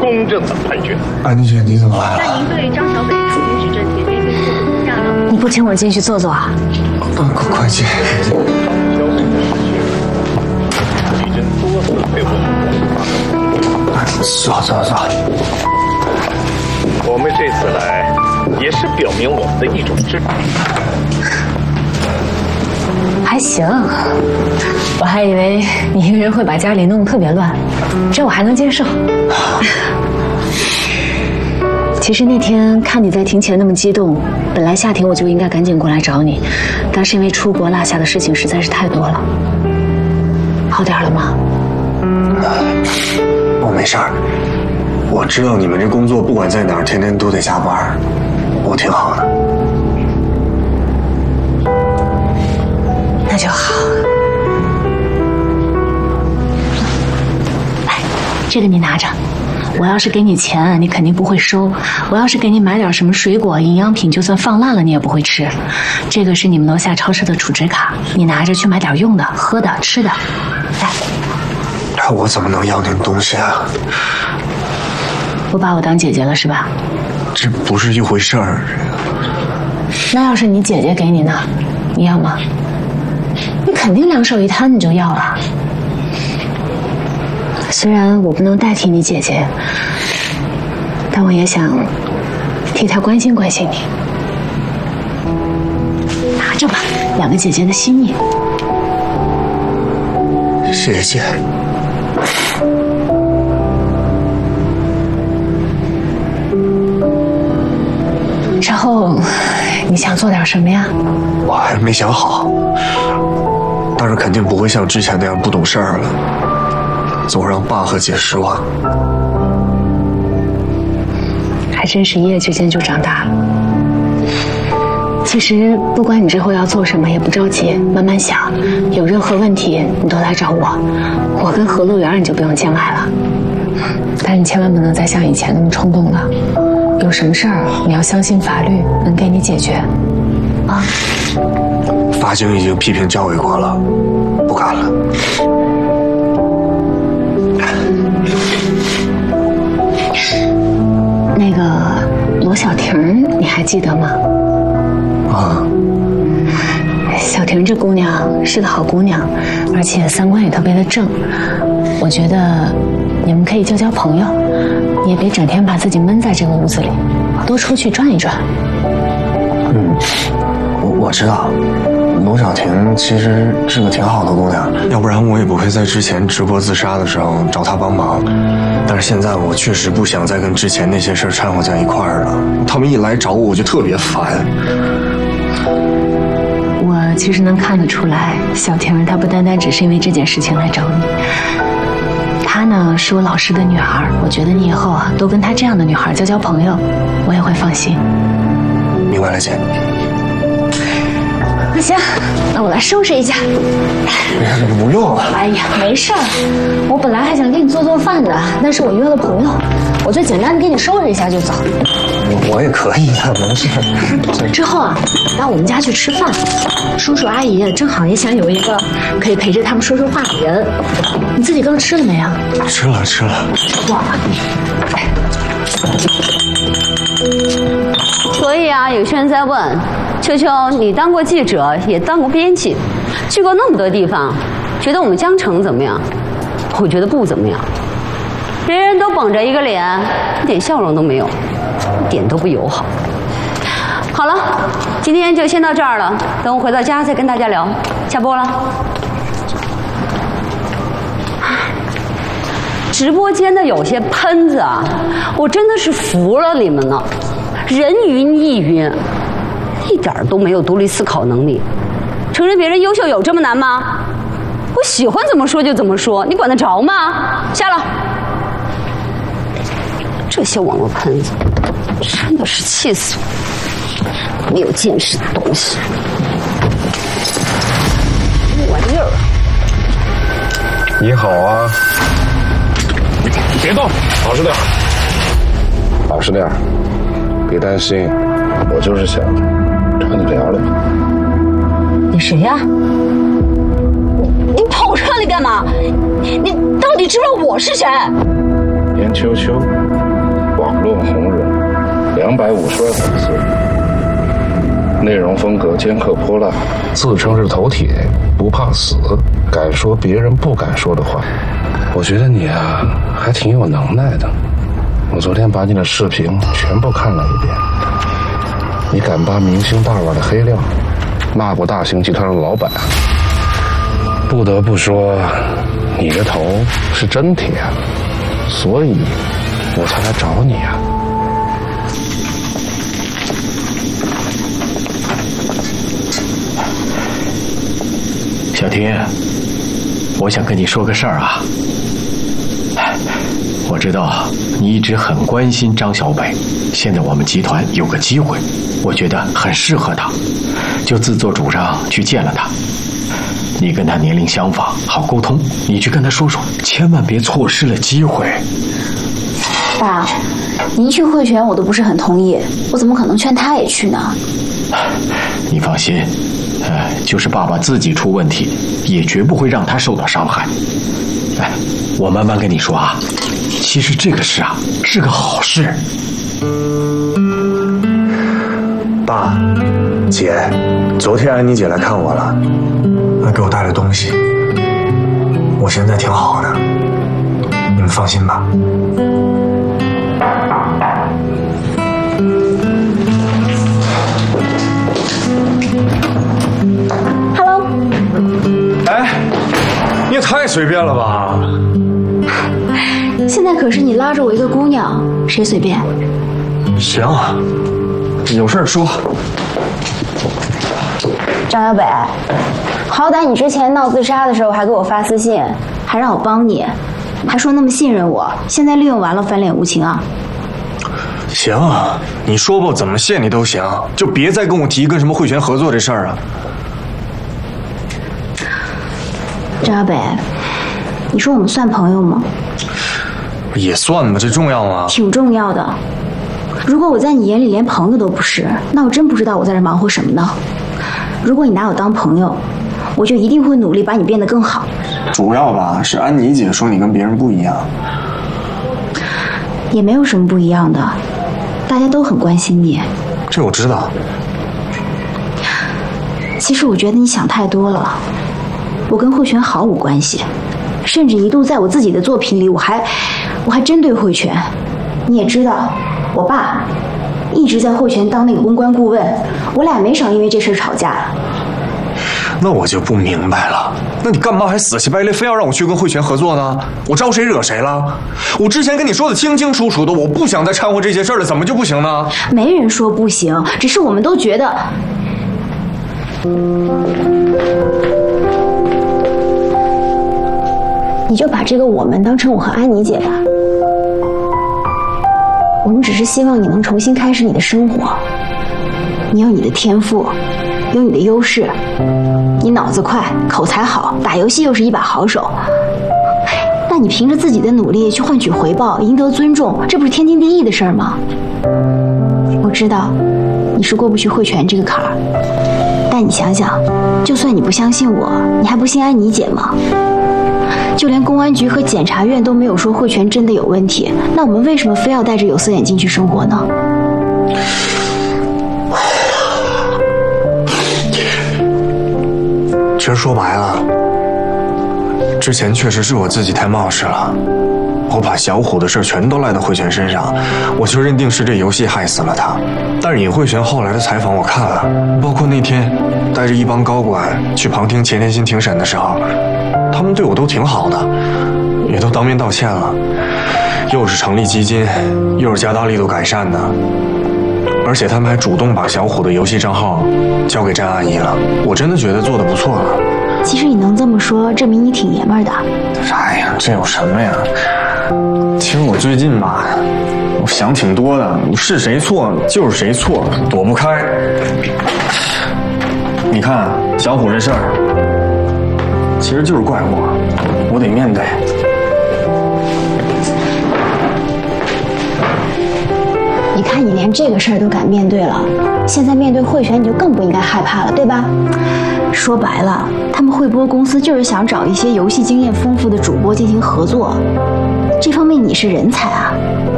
公正的判决。 安妮姐，你怎么来了？ 那您对张小北长期执政铁定被诉评价呢？ 你不请我进去坐坐啊？ 快进。 张小北的事情，李真多次被问过。 坐。 我们这次来，也是表明我们的一种志气。 还行，我还以为你一个人会把家里弄得特别乱，这我还能接受。其实那天看你在庭前那么激动，本来下庭我就应该赶紧过来找你，但是因为出国落下的事情实在是太多了。好点了吗？ 我没事儿，我知道你们这工作不管在哪儿，天天都得加班，我挺好的。 那就好。来，这个你拿着。我要是给你钱，你肯定不会收。我要是给你买点什么水果、营养品，就算放烂了你也不会吃。这个是你们楼下超市的储值卡，你拿着去买点用的、喝的、吃的。来， 我怎么能要您东西啊？ 不把我当姐姐了是吧？ 这不是一回事儿。 那要是你姐姐给你呢，你要吗？你肯定两手一摊你就要了。虽然我不能代替你姐姐，但我也想替她关心关心你。拿着吧，两个姐姐的心意。 谢谢姐。 之后你想做点什么呀？ 我还没想好，但是肯定不会像之前那样不懂事儿了，总让爸和姐失望。 还真是一夜之间就长大了。其实不管你之后要做什么，也不着急，慢慢想。有任何问题你都来找我，我跟何路源你就不用见外了。但你千万不能再像以前那么冲动了。有什么事儿你要相信法律能给你解决，啊。 法警已经批评教育过了，不敢了。 那个罗小婷，你还记得吗？ 啊， 小婷这姑娘是个好姑娘，而且三观也特别的正。我觉得你们可以交交朋友，你也别整天把自己闷在这个屋子里，多出去转一转。 我知道，罗小婷其实是个挺好的姑娘，要不然我也不会在之前直播自杀的时候找她帮忙。但是现在我确实不想再跟之前那些事掺和在一块儿了，他们一来找我就特别烦。 我其实能看得出来，小婷她不单单只是因为这件事情来找你，她呢是我老师的女儿，我觉得你以后啊多跟她这样的女孩交交朋友，我也会放心。 明白了，姐。 那行，那我来收拾一下。 不用了。 哎呀，没事儿，我本来还想给你做饭的，但是我约了朋友，我就简单的给你收拾一下就走。 我也可以的，没事。 之后啊，到我们家去吃饭，叔叔阿姨正好也想有一个可以陪着他们说说话的人。你自己刚吃了没啊？ 吃了。 忘了。 所以啊，有些人在问，秋秋，你当过记者，也当过编辑，去过那么多地方，觉得我们江城怎么样？我觉得不怎么样，人人都绷着一个脸，一点笑容都没有，一点都不友好。好了，今天就先到这儿了，等我回到家再跟大家聊。下播了。直播间的有些喷子啊，我真的是服了你们了，人云亦云，一点都没有独立思考能力。承认别人优秀有这么难吗？我喜欢怎么说就怎么说，你管得着吗？下了。这些网络喷子，真的是气死我！没有见识的东西，什么玩意儿啊！ 你好啊。别动，老实点，老实点，别担心，我就是想找你聊聊。 你谁呀？你跑这里干嘛？你到底知道我是谁？ 严秋秋， 论红人，252粉丝，内容风格尖刻泼辣，自称是头铁，不怕死，敢说别人不敢说的话。我觉得你啊，还挺有能耐的。我昨天把你的视频全部看了一遍，你敢扒明星大腕的黑料，骂过大型集团的老板，不得不说，你的头是真铁，所以我才来找你啊。 小婷，我想跟你说个事儿啊。我知道你一直很关心张小北，现在我们集团有个机会，我觉得很适合他，就自作主张去见了他。你跟他年龄相仿，好沟通，你去跟他说说，千万别错失了机会。 爸，你一去汇泉我都不是很同意，我怎么可能劝他也去呢？ 你放心，就是爸爸自己出问题，也绝不会让他受到伤害。我慢慢跟你说啊，其实这个事啊是个好事。 爸，姐，昨天安妮姐来看我了，还给我带了东西。我现在挺好的，你们放心吧。 Hello。 哎，你也太随便了吧！ 现在可是你拉着我一个姑娘，谁随便？ 行，有事说。 张小北，好歹你之前闹自杀的时候还给我发私信，还让我帮你，还说那么信任我，现在利用完了翻脸无情啊！ 行，你说吧，怎么谢你都行，就别再跟我提跟什么汇泉合作这事儿啊。 张小北，你说我们算朋友吗？ 也算吧，这重要吗？ 挺重要的。如果我在你眼里连朋友都不是，那我真不知道我在这忙活什么呢。如果你拿我当朋友，我就一定会努力把你变得更好。 主要吧是安妮姐说你跟别人不一样， 也没有什么不一样的，大家都很关心你。 这我知道。 其实我觉得你想太多了，我跟汇泉毫无关系，甚至一度在我自己的作品里，我还针对汇泉。你也知道，我爸一直在汇泉当那个公关顾问，我俩没少因为这事吵架。 那我就不明白了，那你干嘛还死乞白赖非要让我去跟汇泉合作呢？我招谁惹谁了？我之前跟你说的清清楚楚的，我不想再掺和这些事了，怎么就不行呢？ 没人说不行，只是我们都觉得。你就把这个我们当成我和安妮姐吧。我们只是希望你能重新开始你的生活。你有你的天赋，有你的优势，你脑子快，口才好，打游戏又是一把好手。那你凭着自己的努力去换取回报，赢得尊重，这不是天经地义的事儿吗？我知道你是过不去汇泉这个坎儿，但你想想，就算你不相信我，你还不信安妮姐吗？就连公安局和检察院都没有说汇泉真的有问题，那我们为什么非要戴着有色眼镜去生活呢？ 其实说白了，之前确实是我自己太冒失了，我把小虎的事全都赖到汇泉身上，我就认定是这游戏害死了他。但是尹汇泉后来的采访我看了，包括那天带着一帮高管去旁听钱天心庭审的时候，他们对我都挺好的，也都当面道歉了，又是成立基金，又是加大力度改善的，而且他们还主动把小虎的游戏账号交给詹阿姨了，我真的觉得做得不错了。 其实你能这么说，证明你挺爷们儿的。 哎呀，这有什么呀？其实我最近吧，我想挺多的，是谁错就是谁错，躲不开。你看小虎这事儿，其实就是怪我得面对。 你看你连这个事儿都敢面对了，现在面对汇泉你就更不应该害怕了，对吧？说白了，他们汇播公司就是想找一些游戏经验丰富的主播进行合作，这方面你是人才啊。